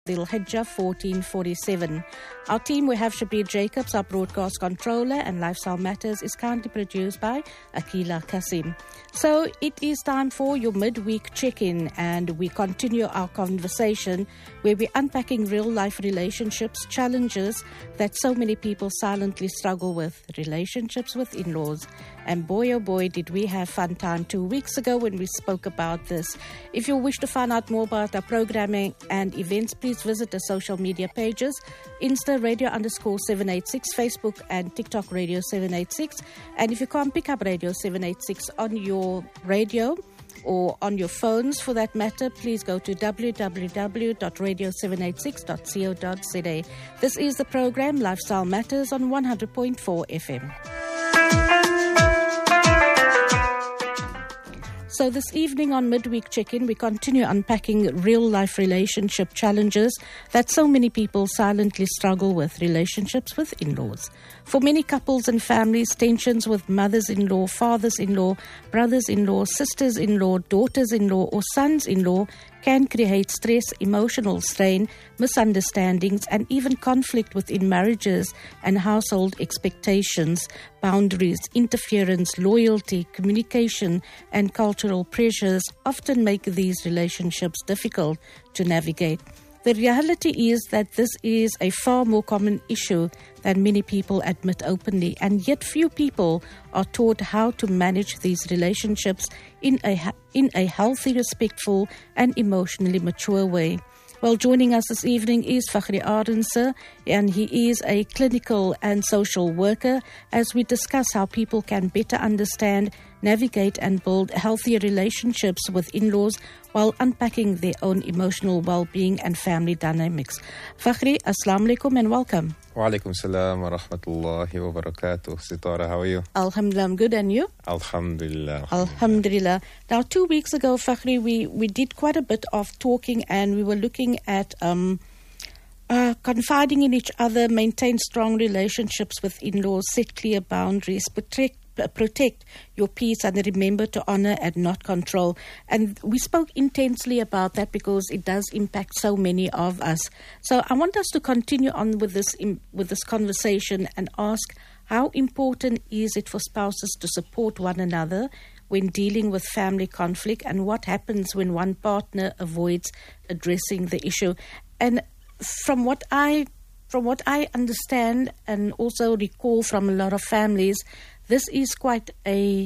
Dhul Hijjah 1447. Our team, we have Shabir Jacobs, our broadcast controller, and Lifestyle Matters is currently produced by Akila Kasim. So it is time for your midweek check-in, and we continue our conversation where we're unpacking real-life relationships, challenges that so many people silently struggle with, relationships with in-laws. And boy, oh boy, did we have fun time 2 weeks ago when we spoke about this. If you wish to find out more about our programming and events, please visit the social media pages, Insta Radio_786, Facebook and TikTok Radio 786. And if you can't pick up Radio 786 on your radio or on your phones for that matter, please go to www.radio786.co.za. This is the program Lifestyle Matters on 100.4 FM. So this evening on Midweek Check-In, we continue unpacking real-life relationship challenges that so many people silently struggle with, relationships with in-laws. For many couples and families, tensions with mothers-in-law, fathers-in-law, brothers-in-law, sisters-in-law, daughters-in-law or sons-in-law can create stress, emotional strain, misunderstandings, and even conflict within marriages and household expectations, boundaries, interference, loyalty, communication, and cultural pressures often make these relationships difficult to navigate. The reality is that this is a far more common issue than many people admit openly, and yet few people are taught how to manage these relationships in a healthy, respectful, and emotionally mature way. Well, joining us this evening is Fakhri Arendse, and he is a clinical and social worker, as we discuss how people can better understand, navigate and build healthier relationships with in-laws while unpacking their own emotional well-being and family dynamics. Fakhri, assalamu alaikum and welcome. Wa alaikum salam wa rahmatullahi wa barakatuh. Sitara, how are you? Alhamdulillah, I'm good, and you? Alhamdulillah. Alhamdulillah. Now, 2 weeks ago, Fakhri, we did quite a bit of talking, and we were looking at confiding in each other, maintain strong relationships with in-laws, set clear boundaries, protect your peace, and remember to honor and not control. And we spoke intensely about that because it does impact so many of us. So I want us to continue on with this conversation and ask, how important is it for spouses to support one another when dealing with family conflict, and what happens when one partner avoids addressing the issue? And from what I understand and also recall from a lot of families, this is quite a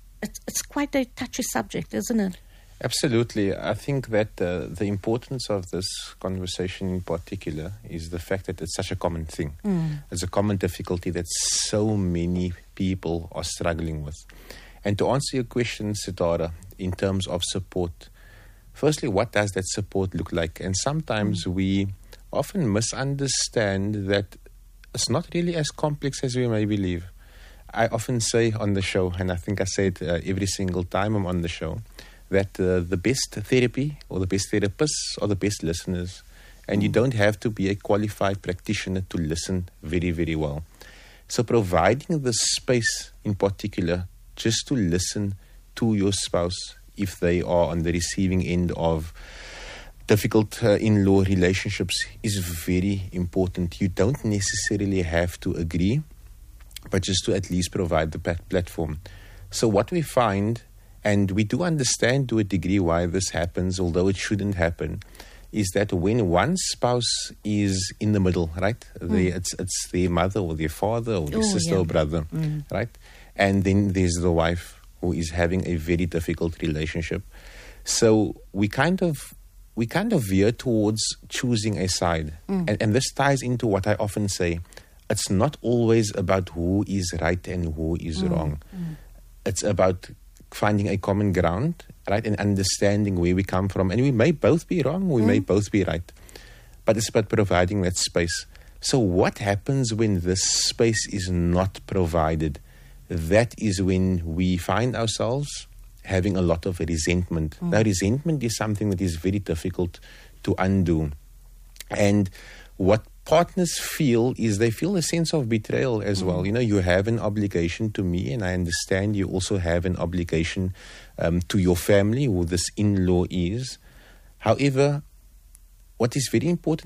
touchy subject, isn't it? Absolutely. I think that the importance of this conversation in particular is the fact that it's such a common thing. It's a common difficulty that so many people are struggling with. And to answer your question, Sitara, in terms of support, firstly, what does that support look like? And sometimes we often misunderstand that it's not really as complex as we may believe. I often say on the show, and I think I say it every single time I'm on the show, that the best therapy or the best therapists are the best listeners. And you don't have to be a qualified practitioner to listen very, very well. So providing the space in particular just to listen to your spouse if they are on the receiving end of difficult in-law relationships is very important. You don't necessarily have to agree, but just to at least provide the platform. So what we find, and we do understand to a degree why this happens, although it shouldn't happen, is that when one spouse is in the middle, right? It's their mother or their father or their sister or brother, right? And then there's the wife who is having a very difficult relationship. So we kind of veer towards choosing a side. And this ties into what I often say. It's not always about who is right and who is wrong. It's about finding a common ground, right, and understanding where we come from. And we may both be wrong, we may both be right. But it's about providing that space. So what happens when this space is not provided? That is when we find ourselves having a lot of resentment. Now, resentment is something that is very difficult to undo. And what partners feel is they feel a sense of betrayal as well. You know, you have an obligation to me, and I understand you also have an obligation to your family, who this in-law is. However, what is very important